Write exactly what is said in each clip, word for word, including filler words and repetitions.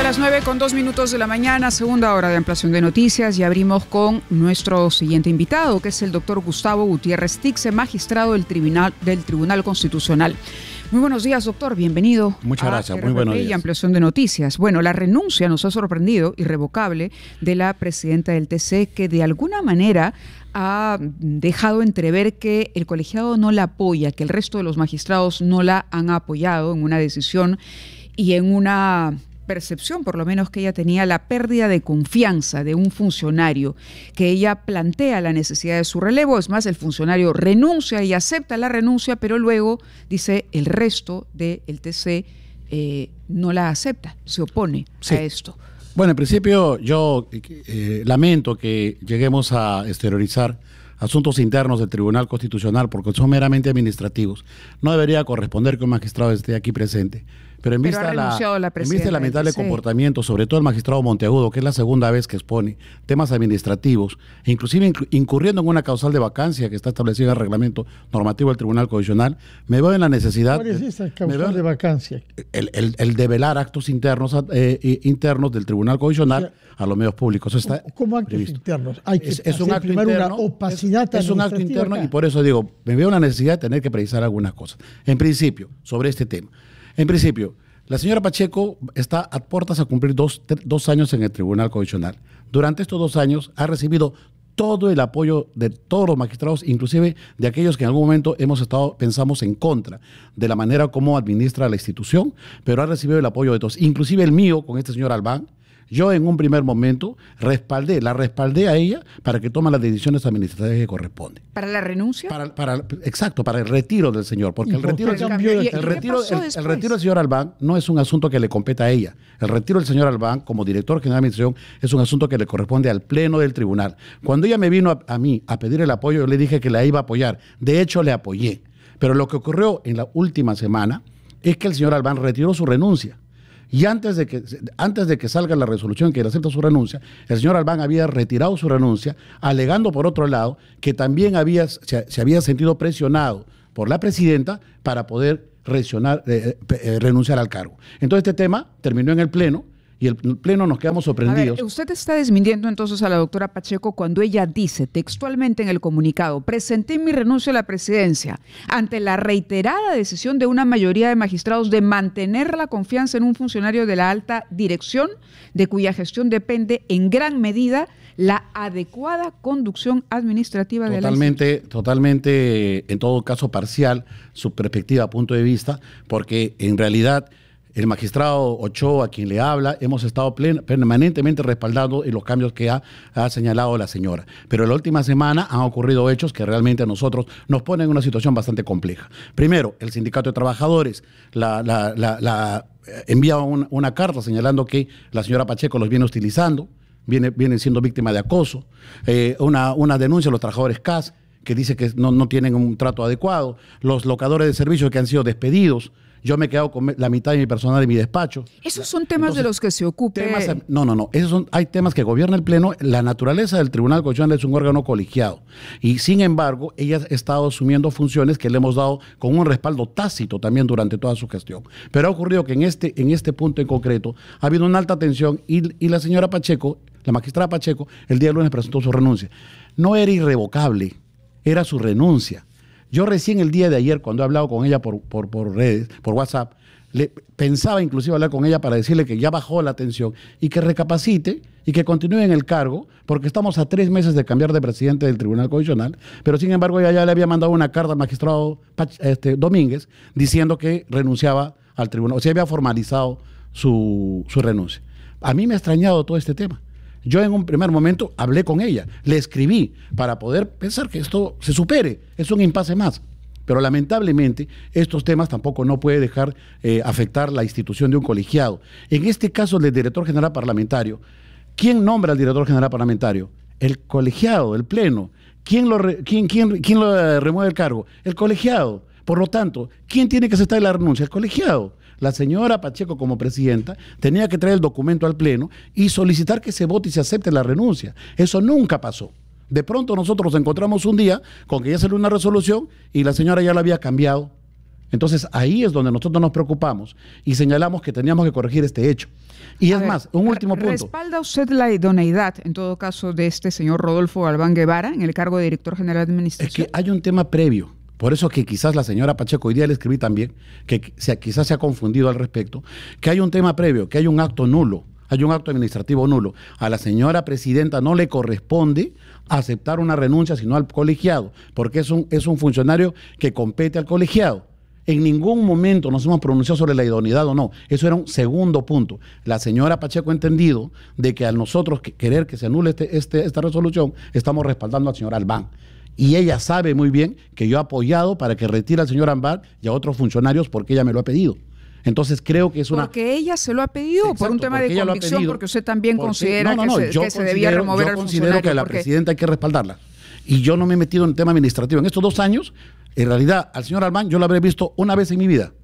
las nueve con dos minutos de la mañana, segunda hora de ampliación de noticias, y abrimos con nuestro siguiente invitado, que es el doctor Gustavo Gutiérrez Tixe, magistrado del Tribunal, del Tribunal Constitucional. Muy buenos días, doctor, bienvenido. Muchas gracias, muy buenos días. Y ampliación de noticias. Bueno, la renuncia nos ha sorprendido, irrevocable, de la presidenta del T C, que de alguna manera ha dejado entrever que el colegiado no la apoya, que el resto de los magistrados no la han apoyado en una decisión y en una percepción, por lo menos, que ella tenía la pérdida de confianza de un funcionario, que ella plantea la necesidad de su relevo. Es más, el funcionario renuncia y acepta la renuncia, pero luego dice el resto del T C eh, no la acepta, se opone sí. a esto. Bueno, en principio yo eh, lamento que lleguemos a exteriorizar asuntos internos del Tribunal Constitucional porque son meramente administrativos. No debería corresponder que un magistrado esté aquí presente. Pero en Pero vista, la, la, en vista del lamentable comportamiento, sobre todo el magistrado Monteagudo, que es la segunda vez que expone temas administrativos, inclusive incurriendo en una causal de vacancia que está establecida en el reglamento normativo del Tribunal Constitucional, me veo en la necesidad... ¿Cuál es esa causal veo, de vacancia? El, el, el develar actos internos eh, internos del Tribunal Constitucional, o sea, a los medios públicos. Eso está ¿Cómo actos previsto. internos? Hay que es, es un acto interno, una opacidad es, es un acto interno acá. Y por eso digo, me veo la necesidad de tener que precisar algunas cosas. En principio, sobre este tema. En principio, la señora Pacheco está a puertas a cumplir dos, dos años en el Tribunal Constitucional. Durante estos dos años ha recibido todo el apoyo de todos los magistrados, inclusive de aquellos que en algún momento hemos estado, pensamos en contra de la manera como administra la institución, pero ha recibido el apoyo de todos, inclusive el mío con este señor Albán. Yo en un primer momento respaldé, la respaldé a ella para que tome las decisiones administrativas que corresponden. ¿Para la renuncia? Para, para, exacto, para el retiro del señor, porque el retiro, el, el, el, retiro, el, el retiro del señor Albán no es un asunto que le compete a ella. El retiro del señor Albán como director general de administración es un asunto que le corresponde al pleno del tribunal. Cuando ella me vino a, a mí a pedir el apoyo, yo le dije que la iba a apoyar. De hecho, le apoyé. Pero lo que ocurrió en la última semana es que el señor Albán retiró su renuncia. Y antes de, que, antes de que salga la resolución que él acepta su renuncia, el señor Albán había retirado su renuncia, alegando por otro lado que también había, se, se había sentido presionado por la presidenta para poder reaccionar, eh, eh, renunciar al cargo. Entonces este tema terminó en el Pleno y el Pleno nos quedamos sorprendidos. A ver, usted está desmintiendo entonces a la doctora Pacheco cuando ella dice textualmente en el comunicado: presenté mi renuncia a la presidencia ante la reiterada decisión de una mayoría de magistrados de mantener la confianza en un funcionario de la alta dirección de cuya gestión depende en gran medida la adecuada conducción administrativa de la institución. Totalmente, en todo caso parcial, su perspectiva, punto de vista, porque en realidad el magistrado Ochoa, a quien le habla, hemos estado plen, permanentemente respaldando en los cambios que ha, ha señalado la señora. Pero en la última semana han ocurrido hechos que realmente a nosotros nos ponen en una situación bastante compleja. Primero, el Sindicato de Trabajadores la, la, la, la envía un, una carta señalando que la señora Pacheco los viene utilizando, viene, viene siendo víctima de acoso, eh, una, una denuncia a los trabajadores C A S que dice que no, no tienen un trato adecuado, los locadores de servicios que han sido despedidos. Yo me he quedado con la mitad de mi personal en mi despacho. Esos son temas Entonces, de los que se ocupe. Temas, no, no, no. Esos son, hay temas que gobierna el Pleno. La naturaleza del Tribunal Constitucional es un órgano colegiado. Y sin embargo, ella ha estado asumiendo funciones que le hemos dado con un respaldo tácito también durante toda su gestión. Pero ha ocurrido que en este, en este punto en concreto ha habido una alta tensión y, y la señora Pacheco, la magistrada Pacheco, el día lunes presentó su renuncia. No era irrevocable, era su renuncia. Yo recién el día de ayer, cuando he hablado con ella por, por, por redes, por WhatsApp, le pensaba inclusive hablar con ella para decirle que ya bajó la tensión y que recapacite y que continúe en el cargo, porque estamos a tres meses de cambiar de presidente del Tribunal Constitucional, pero sin embargo ella ya le había mandado una carta al magistrado este, Domínguez diciendo que renunciaba al tribunal, o sea, había formalizado su, su renuncia. A mí me ha extrañado todo este tema. Yo en un primer momento hablé con ella, le escribí para poder pensar que esto se supere, es un impasse más. Pero lamentablemente estos temas tampoco no puede dejar eh, afectar la institución de un colegiado. En este caso del director general parlamentario, ¿quién nombra al director general parlamentario? El colegiado, el pleno. ¿Quién lo, re, quién, quién, quién lo eh, remueve el cargo? El colegiado. Por lo tanto, ¿quién tiene que aceptar la renuncia? El colegiado. La señora Pacheco, como presidenta, tenía que traer el documento al Pleno y solicitar que se vote y se acepte la renuncia. Eso nunca pasó. De pronto nosotros nos encontramos un día con que ya salió una resolución y la señora ya la había cambiado Entonces ahí es donde nosotros nos preocupamos y señalamos que teníamos que corregir este hecho. Y A es ver, más, un último punto. ¿Respalda usted la idoneidad, en todo caso, de este señor Rodolfo Galván Guevara en el cargo de director general de Es administración? que hay un tema previo. Por eso que quizás la señora Pacheco, hoy día le escribí también, que se, quizás se ha confundido al respecto, que hay un tema previo, que hay un acto nulo, hay un acto administrativo nulo. A la señora presidenta no le corresponde aceptar una renuncia, sino al colegiado, porque es un, es un funcionario que compete al colegiado. En ningún momento nos hemos pronunciado sobre la idoneidad o no. Eso era un segundo punto. La señora Pacheco ha entendido de que al nosotros que querer que se anule este, este, esta resolución, estamos respaldando al señor Albán. Y ella sabe muy bien que yo he apoyado para que retire al señor Albán y a otros funcionarios porque ella me lo ha pedido. Entonces creo que es una... Porque ella se lo ha pedido, Exacto, por un tema porque de ella lo ha convicción, pedido. porque usted también Porque- considera no, no, no, que, se, yo que se debía considero- remover yo al considero funcionario. que a la porque- presidenta hay que respaldarla. Y yo no me he metido en el tema administrativo. En estos dos años, en realidad, al señor Albán yo lo habré visto una vez en mi vida.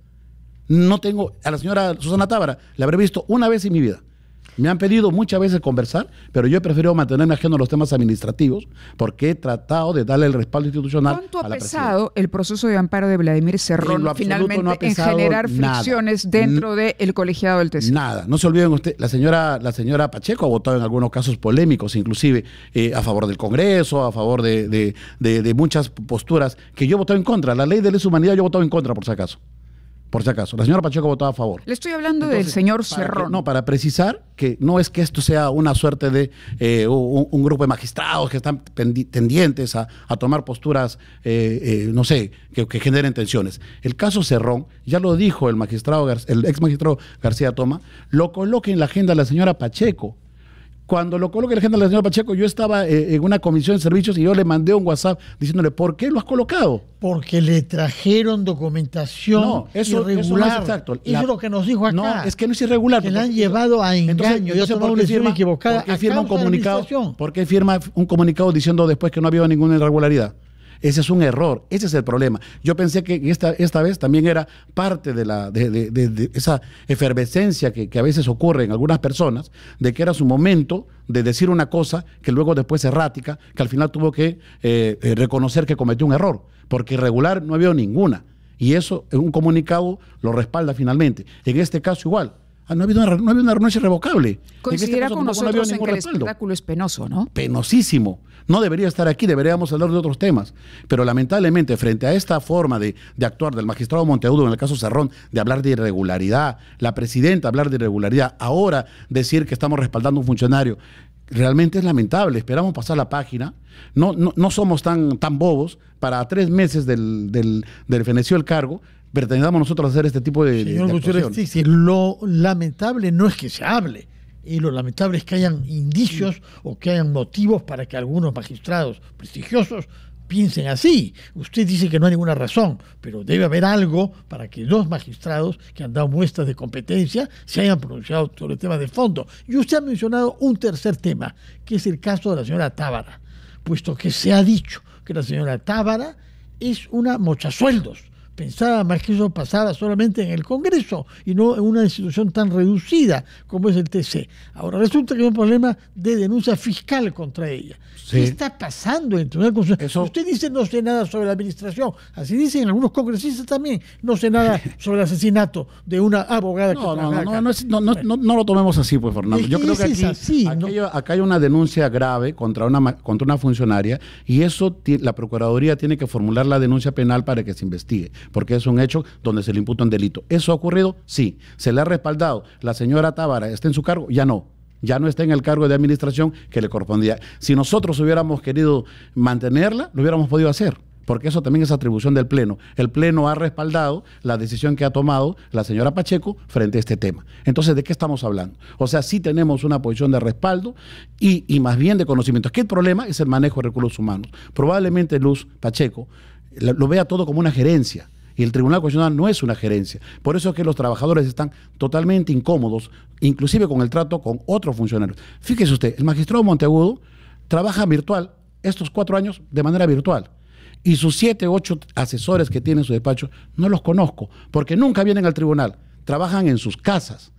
No tengo, a la señora Susana Tábara la habré visto una vez en mi vida. Me han pedido muchas veces conversar, pero yo he preferido mantenerme ajeno a los temas administrativos porque he tratado de darle el respaldo institucional ¿Cuánto a ha la pesado el proceso de amparo de Vladimir Cerrón En lo absoluto finalmente no ha en pesado generar nada. fricciones dentro del colegiado del T C? Nada, no se olviden usted, la señora, la señora Pacheco ha votado en algunos casos polémicos, inclusive eh, a favor del Congreso, a favor de, de, de, de muchas posturas que yo he votado en contra. La ley de lesa humanidad yo he votado en contra, por si acaso. Por si acaso. La señora Pacheco ha votado a favor. Le estoy hablando Entonces, del señor para que- Cerrón. no, para precisar que no es que esto sea una suerte de eh, un, un grupo de magistrados que están pendi- tendientes a, a tomar posturas, eh, eh, no sé, que, que generen tensiones. El caso Cerrón, ya lo dijo el magistrado, Gar- el ex magistrado García Toma, lo coloca en la agenda de la señora Pacheco. Cuando lo coloca en la agenda de la señora Pacheco, yo estaba eh, en una comisión de servicios y yo le mandé un WhatsApp diciéndole, ¿por qué lo has colocado? Porque le trajeron documentación No, eso, irregular. eso no es exacto. Eso La- es lo que nos dijo acá. No, es que no es irregular. Que la han Porque- llevado a engaño Entonces, y ha entonces, tomado ¿por una qué decisión firma- equivocada por qué a firma un causa de la comunicado? administración? ¿Por qué firma un comunicado diciendo después que no había ninguna irregularidad? Ese es un error, ese es el problema. Yo pensé que esta, esta vez también era parte de, la, de, de- de- de esa efervescencia que, que a veces ocurre en algunas personas, de que era su momento de decir una cosa que luego después se errática, que al final tuvo que eh, eh, reconocer que cometió un error, porque irregular no había ninguna. Y eso, en un comunicado, lo respalda finalmente. En este caso igual. Ah, no ha habido una, no ha habido una renuncia irrevocable. En este Coincidirá caso con tampoco no ha habido nosotros en ningún que el respaldo. espectáculo es penoso, ¿no? Penosísimo. No debería estar aquí, deberíamos hablar de otros temas. Pero lamentablemente, frente a esta forma de, de actuar del magistrado Monteagudo, en el caso Cerrón, de hablar de irregularidad, la presidenta hablar de irregularidad, ahora decir que estamos respaldando a un funcionario, realmente es lamentable. Esperamos pasar la página. No, no, no somos tan, tan bobos para a tres meses del, del, del feneció el cargo, pretendamos nosotros hacer este tipo de, de, Señor de Gutiérrez, actuaciones. sí, sí, lo lamentable no es que se hable, y lo lamentable es que hayan indicios o que hayan motivos para que algunos magistrados prestigiosos piensen así. Usted dice que no hay ninguna razón, pero debe haber algo para que dos magistrados que han dado muestras de competencia se hayan pronunciado sobre temas de fondo. Y usted ha mencionado un tercer tema, que es el caso de la señora Tábara, puesto que se ha dicho que la señora Tábara es una mochasueldos. Pensaba más que eso pasara solamente en el Congreso y no en una institución tan reducida como es el T C. Ahora resulta que hay un problema de denuncia fiscal contra ella. Sí. ¿Qué está pasando en el Tribunal Constitucional? Eso- Usted dice no sé nada sobre la administración. Así dicen algunos congresistas también. No sé nada sobre el asesinato de una abogada que No, no, trabaja no, acá. no, no, es- no, no, no, no lo tomemos así, pues, Fernando. Es Yo que creo que ese aquí, es así, ¿no? aquí hay- acá hay una denuncia grave contra una, ma- contra una funcionaria y eso ti- la Procuraduría tiene que formular la denuncia penal para que se investigue, porque es un hecho donde se le imputa un delito. ¿Eso ha ocurrido? Sí. ¿Se le ha respaldado? ¿La señora Tábara está en su cargo? Ya no. Ya no está en el cargo de administración que le correspondía. Si nosotros hubiéramos querido mantenerla, lo hubiéramos podido hacer, porque eso también es atribución del Pleno. El Pleno ha respaldado la decisión que ha tomado la señora Pacheco frente a este tema. Entonces, ¿de qué estamos hablando? O sea, sí tenemos una posición de respaldo y, y más bien de conocimiento. Es que el problema es el manejo de recursos humanos. Probablemente Luz Pacheco lo, lo vea todo como una gerencia. Y el Tribunal Constitucional no es una gerencia. Por eso es que los trabajadores están totalmente incómodos, inclusive con el trato con otros funcionarios. Fíjese usted, el magistrado Monteagudo trabaja virtual estos cuatro años de manera virtual. Y sus siete, ocho asesores que tiene en su despacho, no los conozco, porque nunca vienen al tribunal. Trabajan en sus casas,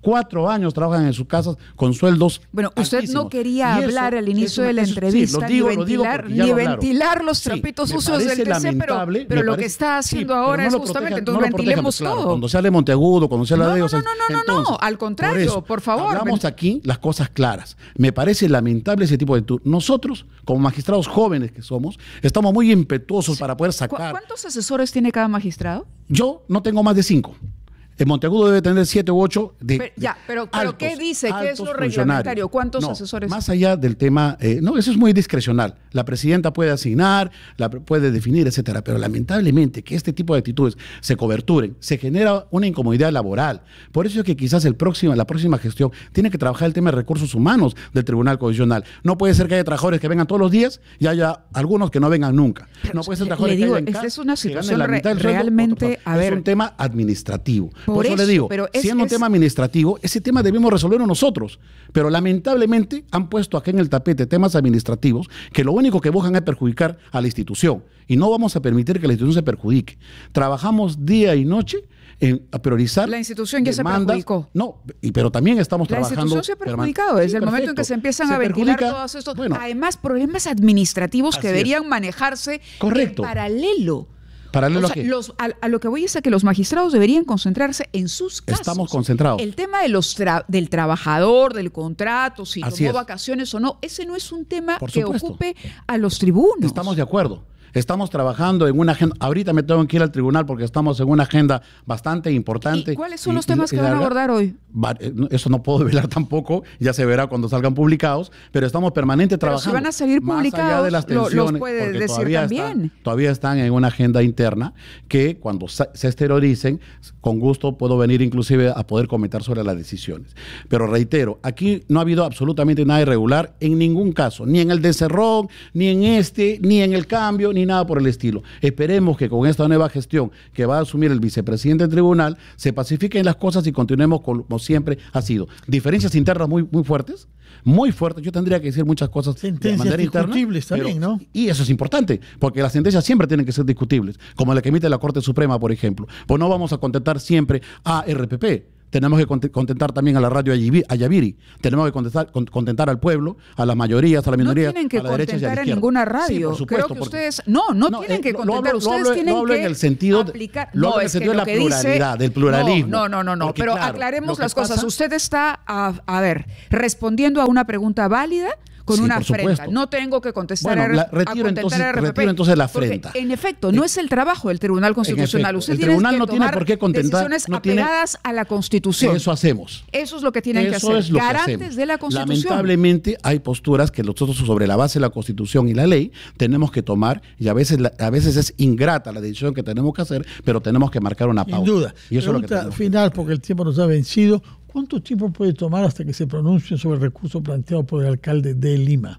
Cuatro años trabajan en sus casas con sueldos Bueno, usted altísimos. no quería Y hablar eso al inicio es una- de la eso- sí, entrevista, lo digo, ni lo digo ventilar, porque ya ni lo hablaron. ventilar los Sí, trapitos me sucios del parece T C, pero, lamentable, pero me lo parece- que está sí, haciendo pero ahora no es lo justamente, protejan- entonces no lo protejan, ventilemos claro, todo. Cuando sale Monteagudo, cuando sale No, la no, D E O, no, no, no, no, entonces, al contrario, por eso, por favor. Hablamos aquí las cosas claras. Me parece lamentable ese tipo de actitud. Nosotros, como magistrados jóvenes que somos, estamos muy impetuosos para poder ¿Cu- sacar. ¿Cuántos asesores tiene cada magistrado? Yo no tengo más de cinco. El Monteagudo debe tener siete u ocho de. Pero, ya, pero, de pero altos, ¿qué dice? ¿Qué es altos lo funcionarios. reglamentario? ¿Cuántos No, asesores? Más allá del tema, eh, no, eso es muy discrecional. La presidenta puede asignar, la pre- puede definir, etcétera. Pero lamentablemente que este tipo de actitudes se coberturen, se genera una incomodidad laboral. Por eso es que quizás el próximo, la próxima gestión tiene que trabajar el tema de recursos humanos del Tribunal Constitucional. No puede ser que haya trabajadores que vengan todos los días y haya algunos que no vengan nunca. Pero no puede ser le- trabajadores le digo, que hayan esta ca- es una que ganen situación la re- mitad del sueldo, realmente, otros- a ver. Es un tema administrativo. Por Por, eso, eso, le digo, pero es- siendo un es- tema administrativo, ese tema debemos resolverlo nosotros. Pero lamentablemente han puesto aquí en el tapete temas administrativos que lo único que buscan es perjudicar a la institución. Y no vamos a permitir que la institución se perjudique. Trabajamos día y noche en a priorizar. La institución ya se demandas. perjudicó. No, y- pero también estamos La trabajando. institución se ha perman- perjudicado desde Sí, el momento en que perfecto. se empiezan Se a ventilar perjudica, todos estos, bueno, además, problemas administrativos que Así es. deberían manejarse Correcto. en paralelo. ¿Paralelo O a sea, qué? los- a, a lo que voy es a que los magistrados deberían concentrarse en sus casos. Estamos concentrados. El tema de los tra- del trabajador, del contrato, si Así tomó es. vacaciones o no, ese no es un tema Por que supuesto. ocupe a los tribunos. Estamos de acuerdo. Estamos trabajando en una agenda. Ahorita me tengo que ir al tribunal porque estamos en una agenda bastante importante. ¿Y cuáles son y- los temas y- y que van a larga. abordar hoy? Va- eh, no, Eso no puedo develar tampoco, ya se verá cuando salgan publicados, pero estamos permanente Pero si trabajando. van a salir Más allá publicados, de las lo- los tensiones, puede porque decir todavía también. Están, todavía están en una agenda interna que cuando sa- se exterioricen, con gusto puedo venir inclusive a poder comentar sobre las decisiones. Pero reitero, aquí no ha habido absolutamente nada irregular en ningún caso, ni en el de Cerrón, ni en este, ni en el cambio, ni nada por el estilo. Esperemos que con esta nueva gestión que va a asumir el vicepresidente del tribunal, se pacifiquen las cosas y continuemos como siempre ha sido. Diferencias internas muy, muy fuertes, muy fuertes. Yo tendría que decir muchas cosas de Sentencias manera interna. discutibles también, pero- ¿no? Y eso es importante, porque las sentencias siempre tienen que ser discutibles, como la que emite la Corte Suprema, por ejemplo. Pues no vamos a contentar siempre a R P P. Tenemos que cont- contentar también a la radio Ayavi- Ayaviri. Tenemos que contentar, con- contentar al pueblo, a las mayorías, a las No minorías, tienen que a la derecha y a la contentar a izquierda. ninguna Sí, radio. por supuesto, Creo que porque- ustedes no, no, No, tienen eh, que lo contentar. hablo- lo ustedes hablo- tienen lo hablo que en el sentido de- aplicar. lo hablo en el es que sentido de lo la que dice- pluralidad, del pluralismo. No, no, no, no. Porque, pero claro, aclaremos lo que las cosas. pasa- Usted está, a, a ver, respondiendo a una pregunta válida con Sí, una por afrenta. supuesto. No tengo que contestar Bueno, a, la- a retiro contentar entonces- a R P P. retiro entonces la Porque, afrenta. en efecto, no es el trabajo del Tribunal Constitucional. efecto, Usted el tiene tribunal que no tiene tomar por qué contentar- decisiones no tiene- apegadas a la Constitución. Eso hacemos. Eso es lo que tienen que Eso hacer. es lo que Garantes hacemos. de la Constitución. Lamentablemente hay posturas que nosotros sobre la base de la Constitución y la ley tenemos que tomar y a veces, la- a veces es ingrata la decisión que tenemos que hacer, pero tenemos que marcar una pauta. Sin duda. Y eso es lo que Pregunta tenemos que final, porque el tiempo nos ha vencido. ¿Cuánto tiempo puede tomar hasta que se pronuncie sobre el recurso planteado por el alcalde de Lima?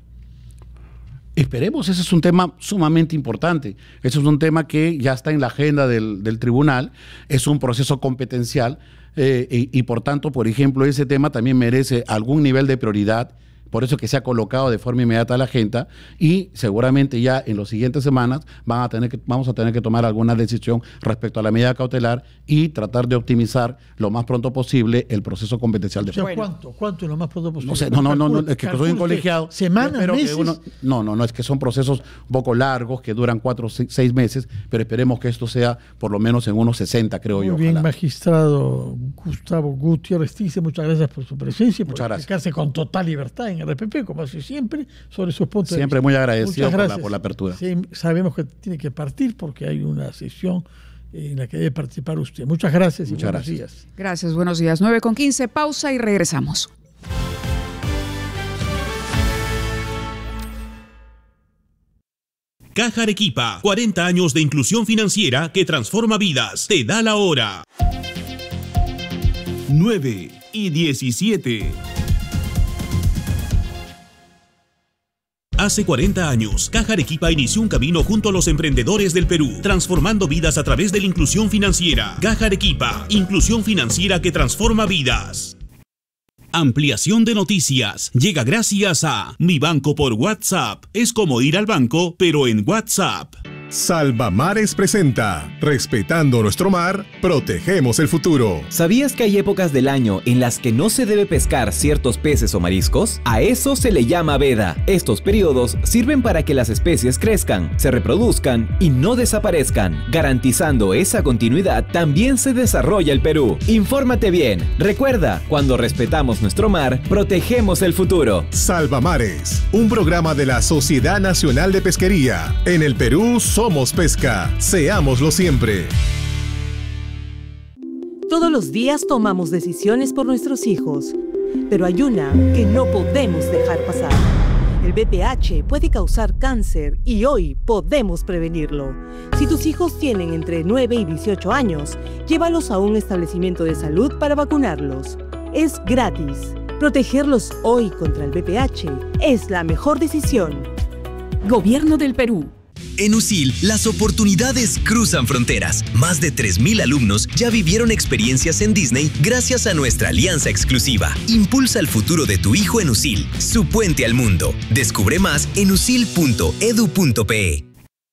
Esperemos, ese es un tema sumamente importante. Ese es un tema que ya está en la agenda del, del tribunal, es un proceso competencial eh, y, y por tanto, por ejemplo, ese tema también merece algún nivel de prioridad. Por eso que se ha colocado de forma inmediata a la agenda y seguramente ya en las siguientes semanas van a tener que, vamos a tener que tomar alguna decisión respecto a la medida cautelar y tratar de optimizar lo más pronto posible el proceso competencial de O sea, fondo. ¿cuánto? ¿Cuánto es lo más pronto posible? No sé, no, no, no, no, es que Calcule soy un usted, colegiado. ¿Semanas, espero que meses? uno- no, no, no, es que son procesos un poco largos que duran cuatro o seis, seis meses, pero esperemos que esto sea por lo menos en unos sesenta, creo Muy yo. bien, ojalá. magistrado Gustavo Gutiérrez Tice, muchas gracias por su presencia y por Muchas gracias. explicarse con total libertad en R P P, como hace siempre, sobre sus puntos de Siempre vista. muy agradecido Muchas por la- gracias. por la apertura. Sí, sabemos que tiene que partir porque hay una sesión en la que debe participar usted. Muchas gracias y Muchas buenos gracias. días. Gracias, buenos días. nueve con quince, pausa y regresamos. Caja Arequipa, cuarenta años de inclusión financiera que transforma vidas. Te da la hora. nueve y diecisiete. Hace cuarenta años, Caja Arequipa inició un camino junto a los emprendedores del Perú, transformando vidas a través de la inclusión financiera. Caja Arequipa, inclusión financiera que transforma vidas. Ampliación de noticias llega gracias a Mi Banco por WhatsApp. Es como ir al banco, pero en WhatsApp. Salvamares presenta Respetando nuestro mar, protegemos el futuro. ¿Sabías que hay épocas del año en las que no se debe pescar ciertos peces o mariscos? A eso se le llama veda. Estos periodos sirven para que las especies crezcan, se reproduzcan y no desaparezcan. Garantizando esa continuidad, también se desarrolla el Perú. Infórmate bien. Recuerda, cuando respetamos nuestro mar, protegemos el futuro. Salvamares, un programa de la Sociedad Nacional de Pesquería. En el Perú somos pesca. Seámoslo siempre. Todos los días tomamos decisiones por nuestros hijos, pero hay una que no podemos dejar pasar. El B P H puede causar cáncer y hoy podemos prevenirlo. Si tus hijos tienen entre nueve y dieciocho años, llévalos a un establecimiento de salud para vacunarlos. Es gratis. Protegerlos hoy contra el B P H es la mejor decisión. Gobierno del Perú. En U S I L, las oportunidades cruzan fronteras. Más de tres mil alumnos ya vivieron experiencias en Disney gracias a nuestra alianza exclusiva. Impulsa el futuro de tu hijo en U S I L, su puente al mundo. Descubre más en u s i l punto e d u punto p e.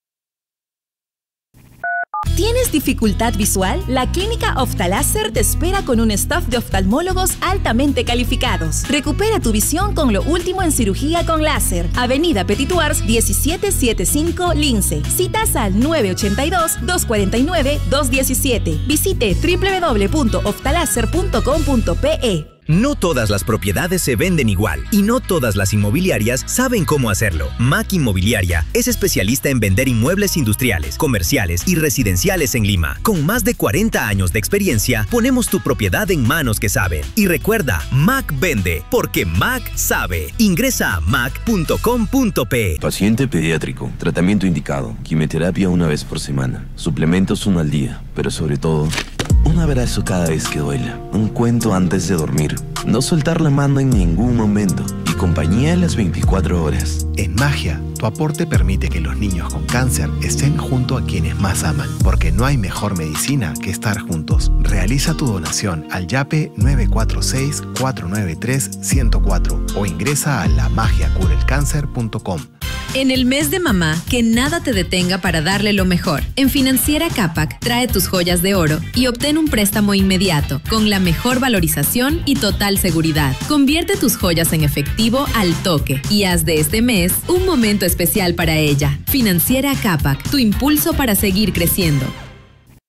¿Tienes dificultad visual? La Clínica Oftaláser te espera con un staff de oftalmólogos altamente calificados. Recupera tu visión con lo último en cirugía con láser. Avenida Petit Wars diecisiete setenta y cinco, Lince. Citas al nueve ocho dos, dos cuatro nueve, dos uno siete. Visite w w w punto oftaláser punto com punto p e. No todas las propiedades se venden igual y no todas las inmobiliarias saben cómo hacerlo. Mac Inmobiliaria es especialista en vender inmuebles industriales, comerciales y residenciales en Lima. Con más de cuarenta años de experiencia, ponemos tu propiedad en manos que saben. Y recuerda, Mac vende, porque Mac sabe. Ingresa a mac punto com punto p e. Paciente pediátrico, tratamiento indicado, quimioterapia una vez por semana, suplementos uno al día, pero sobre todo, un abrazo cada vez que duela, un cuento antes de dormir, no soltar la mano en ningún momento y compañía las veinticuatro horas. En Magia, tu aporte permite que los niños con cáncer estén junto a quienes más aman, porque no hay mejor medicina que estar juntos. Realiza tu donación al YAPE nueve cuatro seis, cuatro nueve tres, uno cero cuatro o ingresa a la magia cura el cáncer punto com. En el mes de mamá, que nada te detenga para darle lo mejor. En Financiera Capac, trae tus joyas de oro y obtén un préstamo inmediato, con la mejor valorización y total seguridad. Convierte tus joyas en efectivo al toque y haz de este mes un momento especial para ella. Financiera Capac, tu impulso para seguir creciendo.